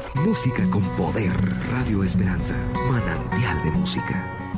Música con poder. Radio Esperanza. Manantial de música.